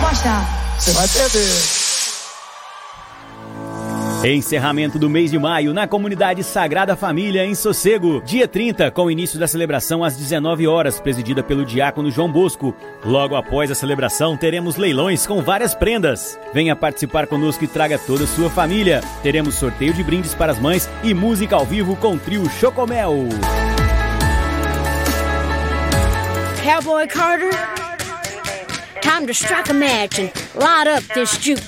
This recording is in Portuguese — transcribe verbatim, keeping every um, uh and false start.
Gosta? Você vai perder. Encerramento do mês de maio na comunidade Sagrada Família em Sossego. Dia trinta, com o início da celebração às dezenove horas, presidida pelo diácono João Bosco. Logo após a celebração, teremos leilões com várias prendas. Venha participar conosco e traga toda a sua família. Teremos sorteio de brindes para as mães e música ao vivo com o trio Chocomel. Cowboy Carter, time to strike a match and light up this jukebox.